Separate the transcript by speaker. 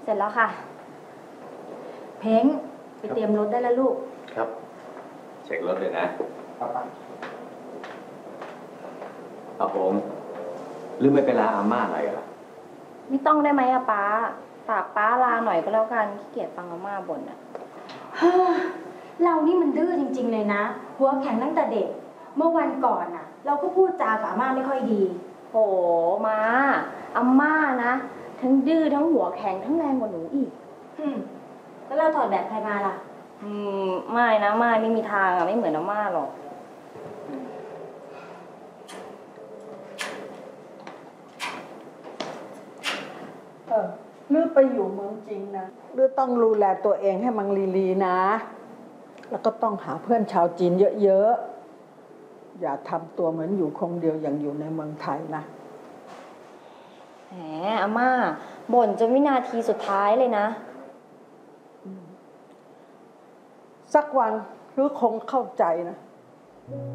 Speaker 1: เสร็จแล้วค่ะเพ้งไปเตรียมรถได้แล้วลูก
Speaker 2: ครับเช็ครถเลยนะครับอาผมหรือไม่เป็นลาอาม่าอะไรอ่ะ
Speaker 1: ไม่ต้องได้ไหมอะป้าฝากป้าลาหน่อยก็แล้วกันขี้เกียจฟังอาม่าบ่นอะ
Speaker 3: เรานี่มันดื้อจริงๆเลยนะหัวแข็งตั้งแต่เด็กเมื่อวันก่อนน่ะเราก็พูดจากับอาม่าไม่ค่อยดี
Speaker 1: โหมาอาม่านะทั้งดื้อทั้งหัวแข็งทั้งแรงกว่าหนูอีก
Speaker 3: แล้วเราถอดแบบใครมาล่ะ
Speaker 1: ไม่นะไม่มีทางอะไม่เหมือนอาม่าหรอก
Speaker 4: หรือไปอยู่เมืองจริงนะหรือต้องดูแลตัวเองให้มันลีๆนะ แล้วก็ต้องหาเพื่อนชาวจีนเยอะๆอย่าทำตัวเหมือนอยู่คงเดียวอย่างอยู่ในเมืองไทยนะ
Speaker 1: แหมอาม่าบ่นจนวินาทีสุดท้ายเลยนะ
Speaker 4: สักวันหรือคงเข้าใจนะ